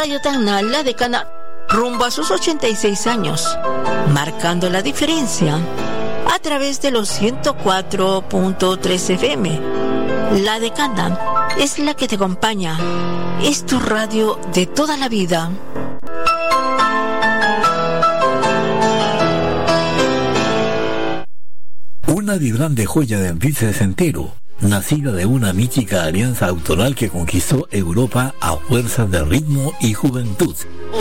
Radio Tacna, la decana, rumbo a sus 86 años, marcando la diferencia a través de los 104.3 FM. La decana es la que te acompaña, es tu radio de toda la vida. Una vibrante joya de ambiente sesentero, nacida de una mítica alianza autoral que conquistó Europa a fuerzas de ritmo y juventud.